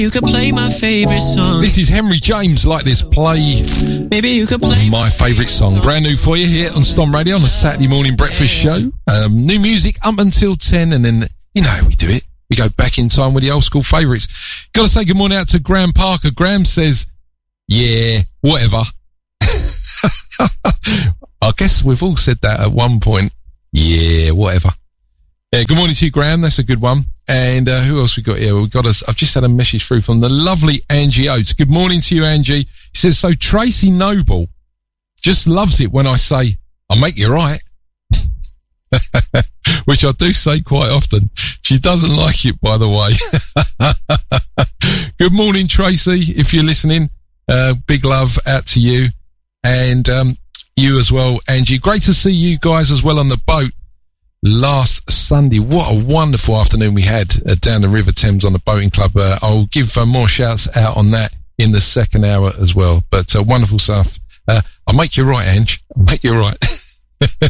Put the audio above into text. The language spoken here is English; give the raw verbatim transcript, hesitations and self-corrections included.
You could play my favourite song. This is Henry James, Like This, play Maybe you could play my favourite song. Brand new for you here on Stomp Radio on a Saturday morning breakfast show. Um, new music up until ten, and then, you know how we do it. We go back in time with the old school favourites. Got to say good morning out to Graham Parker. Graham says, yeah, whatever. I guess we've all said that at one point. Yeah, whatever. Yeah, good morning to you, Graham. That's a good one. And uh, who else we got here? We got us. I've just had a message through from the lovely Angie Oates. Good morning to you, Angie. He says, so Tracy Noble just loves it when I say, I'll make you right. Which I do say quite often. She doesn't like it, by the way. Good morning, Tracy, if you're listening. Uh, big love out to you. And um, you as well, Angie. Great to see you guys as well on the boat last Sunday. What a wonderful afternoon we had uh, down the River Thames on the boating club. Uh, I'll give uh, more shouts out on that in the second hour as well. But uh, wonderful stuff. Uh, I'll make you right, Ange. I'll make you right.